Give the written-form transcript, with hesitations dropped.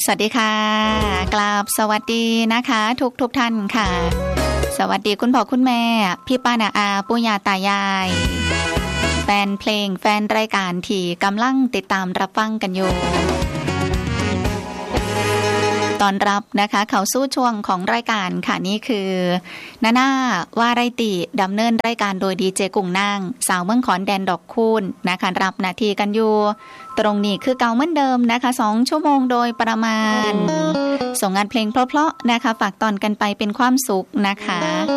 สวัสดีค่ะกราบสวัสดีนะคะทุกท่านค่ะสวัสดีคุณพ่อคุณแม่พี่ป้าน้าอาปู่ย่าตายายแฟนเพลงแฟนรายการที่กำลังติดตามรับฟังกันอยู่ตอนรับนะคะเข้าสู่ช่วงของรายการค่ะนี่คือนาน่าวาไรติดำเนินรายการโดยดีเจกุ้งนางสาวเมืองขอนแดนดอกคูณนะคะรับหน้าที่กันอยู่ตรงนี้คือเก่าเหมือนเดิมนะคะ2ชั่วโมงโดยประมาณส่งงานเพลงเพราะๆนะคะฝากตอนกันไปเป็นความสุขนะคะ